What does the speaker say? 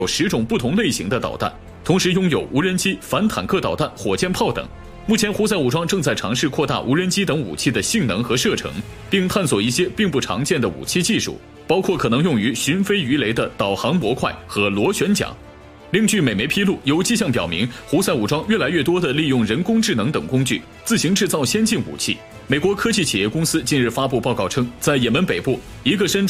有10种不同类型的导弹，同时拥有无人机、反坦克导弹、火箭炮等。目前胡塞武装正在尝试扩大无人机等武器的性能和射程，并探索一些并不常见的武器技术，包括可能用于巡飞鱼雷的导航模块和螺旋桨。另据美媒披露，有迹象表明，胡塞武装越来越多地利用人工智能等工具自行制造先进武器。美国科技企业公司近日发布报告称，在也门北部，一个身